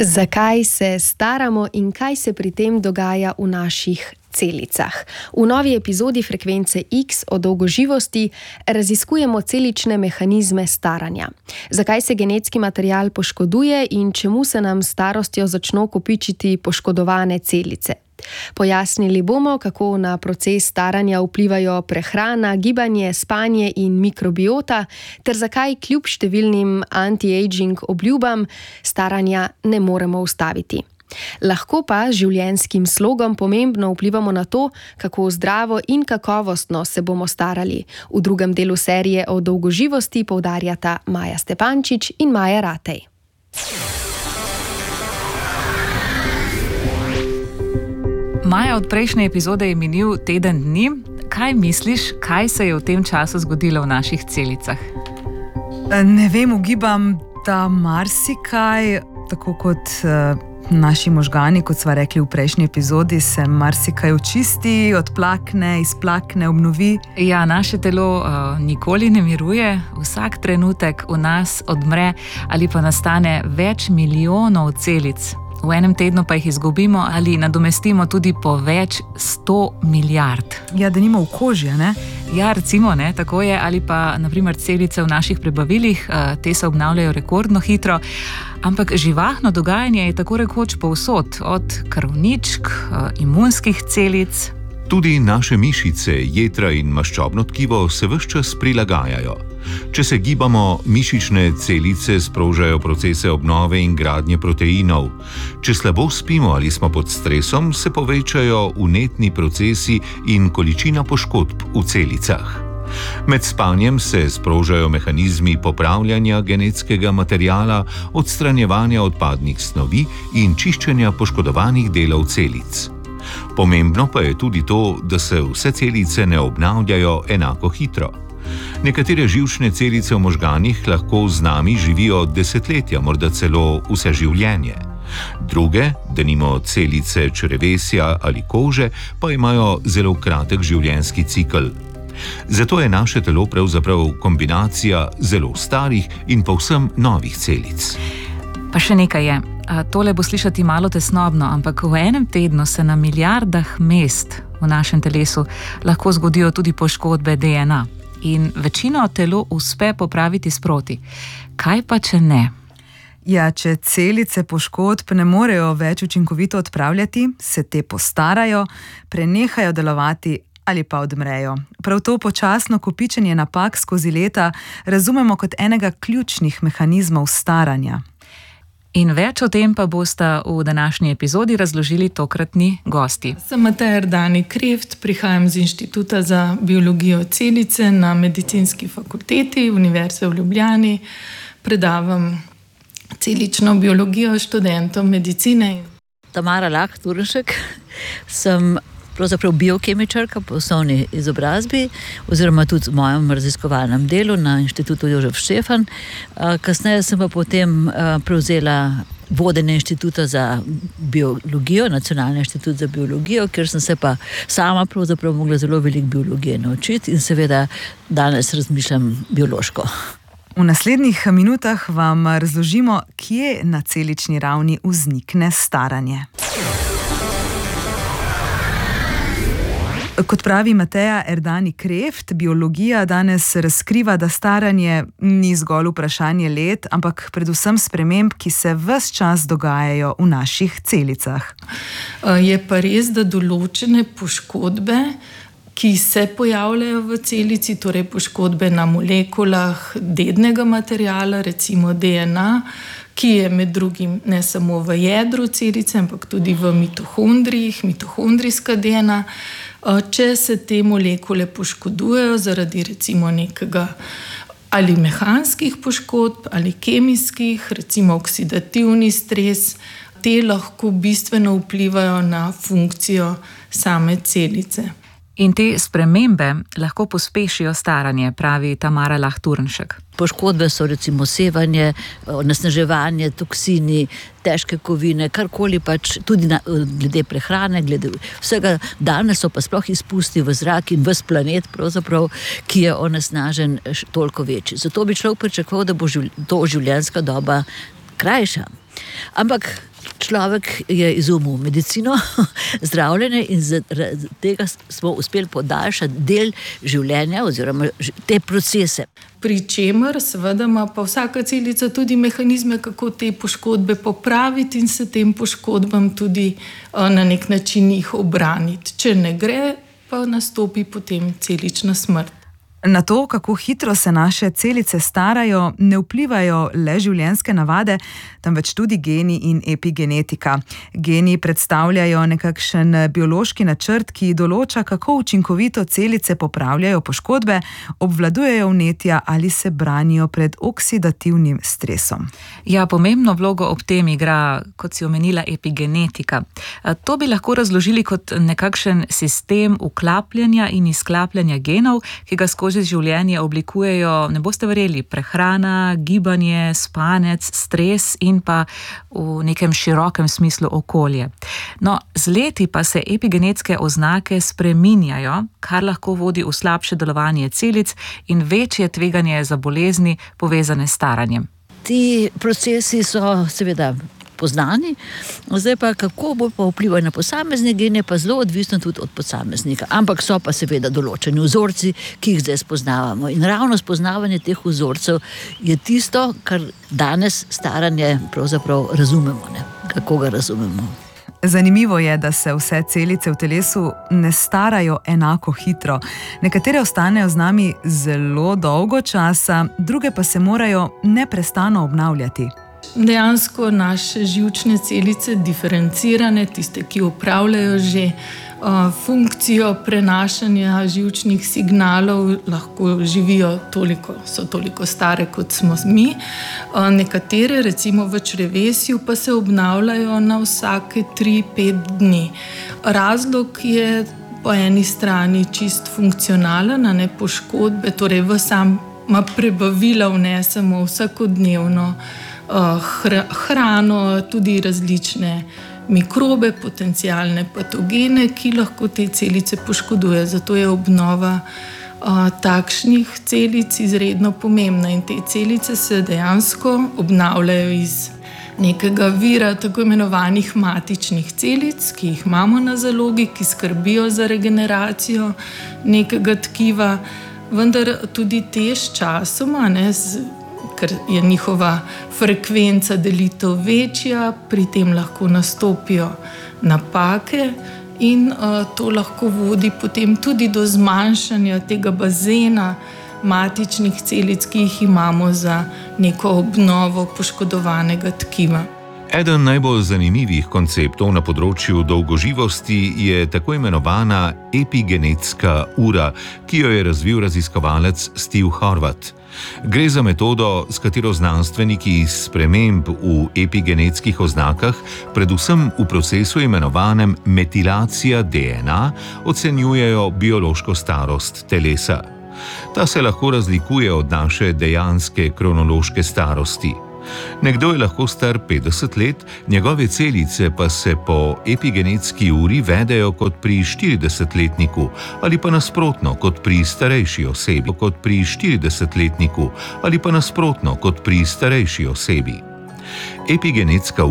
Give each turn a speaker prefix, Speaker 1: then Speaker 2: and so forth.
Speaker 1: Zakaj se staramo in kaj se pri tem dogaja v naših celicah? V novi epizodi Frekvence X o dolgoživosti raziskujemo celične mehanizme staranja. Zakaj se genetski material poškoduje in čemu se nam s starostjo začno kopičiti poškodovane celice? Pojasnili bomo, kako na proces staranja vplivajo prehrana, gibanje, spanje in mikrobiota, ter zakaj kljub številnim anti-aging obljubam staranja ne moremo ustaviti. Lahko pa z življenjskim slogom pomembno vplivamo na to, kako zdravo in kakovostno se bomo starali. V drugem delu serije o dolgoživosti poudarjata Maja Stepančič in Maja Ratej.
Speaker 2: Maja, od prejšnje epizode je minil teden dni. Kaj misliš, kaj se je v tem času zgodilo v naših celicah?
Speaker 3: Ne vem, ugibam, da marsikaj, tako kot naši možgani, kot sva rekli v prejšnji epizodi, se marsikaj očisti, odplakne, izplakne, obnovi.
Speaker 2: Ja, naše telo nikoli ne miruje. Vsak trenutek v nas odmre ali pa nastane več milijonov celic. V enem tednu pa jih izgubimo ali nadomestimo tudi po več 100 milijard.
Speaker 3: Ja, da nima v koži, ne?
Speaker 2: Ja, recimo, ne, tako je. Ali pa, naprimer, celice v naših prebavilih, te se obnavljajo rekordno hitro, ampak živahno dogajanje je tako rekoč povsod, od krvničk, imunskih celic.
Speaker 4: Tudi naše mišice, jetra in maščobno tkivo se ves čas prilagajajo. Če se gibamo, mišične celice sprožajo procese obnove in gradnje proteinov. Če slabo spimo ali smo pod stresom, se povečajo vnetni procesi in količina poškodb v celicah. Med spanjem se sprožajo mehanizmi popravljanja genetskega materiala, odstranjevanja odpadnih snovi in čiščenja poškodovanih delov celic. Pomembno pa je tudi to, da se vse celice ne obnavljajo enako hitro. Nekatere živčne celice v možganih lahko z nami živijo desetletja, morda celo vse življenje. Druge, denimo celice črevesja ali kože, pa imajo zelo kratek življenjski cikel. Zato je naše telo pravzaprav kombinacija zelo starih in povsem novih celic.
Speaker 2: Pa še nekaj je. Tole bo slišati malo tesnobno, ampak v enem tednu se na milijardah mest v našem telesu lahko zgodijo tudi poškodbe DNA. In večino telo uspe popraviti sproti. Kaj pa, če ne?
Speaker 3: Ja, če celice poškodb ne morejo več učinkovito odpravljati, se te postarajo, prenehajo delovati ali pa odmrejo. Prav to počasno kopičenje napak skozi leta razumemo kot enega ključnih mehanizmov staranja.
Speaker 2: In več o tem pa bosta v današnji epizodi razložili tokratni gosti.
Speaker 5: Sem Mateja Erdani Kreft, prihajam z Inštituta za biologijo celice na Medicinski fakulteti Univerze v Ljubljani. Predavam celično biologijo študentom medicine.
Speaker 6: Tamara Lah Turnšek, sem pravzaprav biokemičarka po osnovni izobrazbi, oziroma tudi v mojem raziskovalnem delu na Inštitutu Jožef Štefan. Kasneje sem pa potem prevzela vodenje Inštituta za biologijo, Nacionalni inštitut za biologijo, kjer sem se pa sama pravzaprav mogla zelo veliko biologije naučiti in seveda danes razmišljam biološko.
Speaker 3: V naslednjih minutah vam razložimo, kje na celični ravni vznikne staranje. Kot pravi Mateja Erdani Kreft, biologija danes razkriva, da staranje ni zgolj vprašanje let, ampak predvsem sprememb, ki se ves čas dogajajo v naših celicah.
Speaker 5: Je pa res, da določene poškodbe, ki se pojavljajo v celici, torej poškodbe na molekulah dednega materiala, recimo DNA, ki je med drugim ne samo v jedru celice, ampak tudi v mitohondrijih, mitohondrijska DNA. Če se te molekule poškodujejo zaradi recimo nekega ali mehanskih poškodb ali kemijskih, recimo oksidativni stres, te lahko bistveno vplivajo na funkcijo same celice.
Speaker 2: In te spremembe lahko pospešijo staranje, pravi Tamara Lah Turnšek.
Speaker 6: Poškodbe so recimo sevanje, onesnaževanje, toksini, težke kovine, karkoli pač, tudi glede prehrane, glede vsega. Danes so pa sploh izpusti v zrak in ves planet, pravzaprav, ki je onesnažen, toliko večji. Zato bi človek pričakoval, da bo to življenjska doba krajša. Ampak človek je izumil medicino, zdravljenje in zaradi tega smo uspeli podaljšati del življenja oziroma te procese.
Speaker 5: Pri čemer seveda ima pa vsaka celica tudi mehanizme, kako te poškodbe popraviti in se tem poškodbam tudi na nek način jih obraniti. Če ne gre, pa nastopi potem celična smrt.
Speaker 3: Na to, kako hitro se naše celice starajo, ne vplivajo le življenjske navade, temveč tudi geni in epigenetika. Geni predstavljajo nekakšen biološki načrt, ki določa, kako učinkovito celice popravljajo poškodbe, obvladujejo vnetja ali se branijo pred oksidativnim stresom.
Speaker 2: Ja, pomembno vlogo ob tem igra, kot si omenila, epigenetika. To bi lahko razložili kot nekakšen sistem vklapljanja in izklapljanja genov, ki ga skozi življenje oblikujejo, ne boste verjeli, prehrana, gibanje, spanec, stres in pa v nekem širokem smislu okolje. No, z leti pa se epigenetske oznake spreminjajo, kar lahko vodi v slabše delovanje celic in večje tveganje za bolezni povezane s staranjem.
Speaker 6: Ti procesi so seveda poznani, zdaj pa kako bo pa vplivali na posamezne gene, pa zelo odvisno tudi od posameznika. Ampak so pa seveda določeni vzorci, ki jih zdaj spoznavamo. In ravno spoznavanje teh vzorcev je tisto, kar danes staranje pravzaprav razumemo, ne? Kako ga razumemo.
Speaker 3: Zanimivo je, da se vse celice v telesu ne starajo enako hitro. Nekatere ostanejo z nami zelo dolgo časa, druge pa se morajo neprestano obnavljati.
Speaker 5: Dejansko naše živčne celice, diferencirane, tiste, ki opravljajo že funkcijo prenašanja živčnih signalov, lahko živijo so toliko stare, kot smo mi. Nekatere, recimo v črevesju, pa se obnavljajo na vsake 3-5 dni. Razlog je po eni strani čist funkcionalen, ne poškodbe, torej v sama prebavila vnesemo vsakodnevno hrano, tudi različne mikrobe, potencialne patogene, ki lahko te celice poškoduje. Zato je obnova takšnih celic izredno pomembna in te celice se dejansko obnavljajo iz nekega vira tako imenovanih matičnih celic, ki jih imamo na zalogi, ki skrbijo za regeneracijo nekega tkiva, vendar tudi te s časoma, ker je njihova frekvenca delitev večja, pri tem lahko nastopijo napake in to lahko vodi potem tudi do zmanjšanja tega bazena matičnih celic, ki jih imamo za neko obnovo poškodovanega tkiva.
Speaker 4: Eden najbolj zanimivih konceptov na področju dolgoživosti je tako imenovana epigenetska ura, ki jo je razvil raziskovalec Steve Horvat. Gre za metodo, s katero znanstveniki sprememb v epigenetskih oznakah, predvsem v procesu imenovanem metilacija DNA, ocenjujejo biološko starost telesa. Ta se lahko razlikuje od naše dejanske kronološke starosti. Nekdo je lahko star 50 let, njegove celice pa se po epigenetski uri vedejo kot pri 40-letniku ali pa nasprotno kot pri starejši osebi. Epigenetska